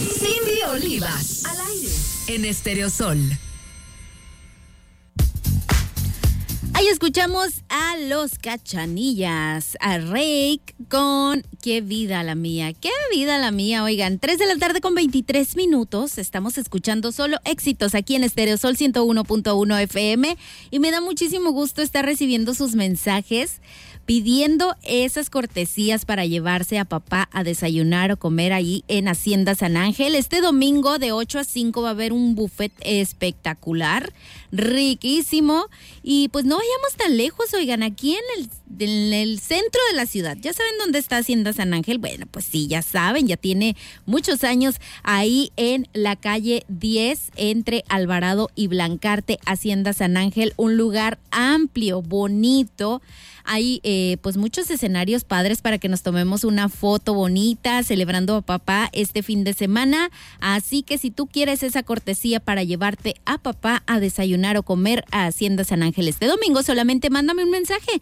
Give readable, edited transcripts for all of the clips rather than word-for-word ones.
Cindy Olivas, al aire, en Estéreo Sol. Ahí escuchamos a los Cachanillas, a Rake con Qué vida la mía, qué vida la mía. Oigan, 3 de la tarde con 23 minutos, estamos escuchando solo éxitos aquí en Estéreo Sol 101.1 FM y me da muchísimo gusto estar recibiendo sus mensajes pidiendo esas cortesías para llevarse a papá a desayunar o comer ahí en Hacienda San Ángel. Este domingo de 8 a 5 va a haber un buffet espectacular, riquísimo, y pues no vayamos tan lejos, oigan, aquí en el centro de la ciudad. ¿Ya saben dónde está Hacienda San Ángel? Bueno, pues sí, ya saben, ya tiene muchos años ahí en la calle 10 entre Alvarado y Blancarte, Hacienda San Ángel, un lugar amplio, bonito. Hay pues muchos escenarios padres para que nos tomemos una foto bonita celebrando a papá este fin de semana. Así que si tú quieres esa cortesía para llevarte a papá a desayunar o comer a Hacienda San Ángel este domingo, solamente mándame un mensaje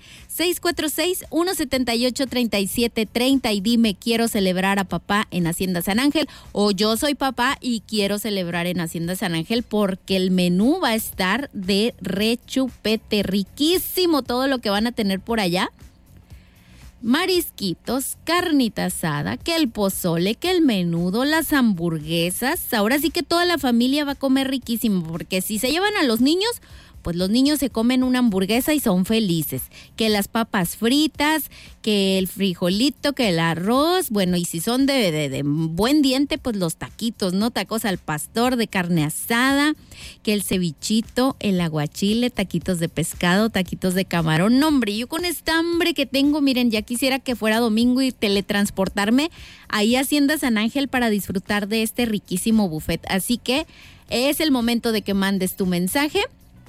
646-178-3730 y dime quiero celebrar a papá en Hacienda San Ángel, o yo soy papá y quiero celebrar en Hacienda San Ángel porque el menú va a estar de rechupete, riquísimo todo lo que van a tener por allá. Marisquitos, carnita asada, que el pozole, que el menudo, las hamburguesas. Ahora sí que toda la familia va a comer riquísimo, porque si se llevan a los niños, pues los niños se comen una hamburguesa y son felices. Que las papas fritas, que el frijolito, que el arroz, bueno, y si son de buen diente, pues los taquitos, ¿no? Tacos al pastor de carne asada, que el cevichito, el aguachile, taquitos de pescado, taquitos de camarón. No, hombre, yo con esta hambre que tengo, miren, ya quisiera que fuera domingo y teletransportarme ahí a Hacienda San Ángel para disfrutar de este riquísimo buffet. Así que es el momento de que mandes tu mensaje.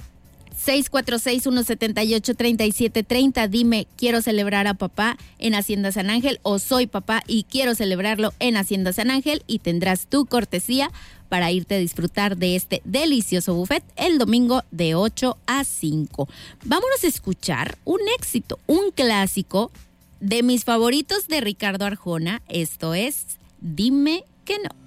646-178-3730. Dime, quiero celebrar a papá en Hacienda San Ángel, o soy papá y quiero celebrarlo en Hacienda San Ángel, y tendrás tu cortesía para irte a disfrutar de este delicioso buffet el domingo de 8 a 5. Vámonos a escuchar un éxito, un clásico de mis favoritos de Ricardo Arjona. Esto es Dime que no.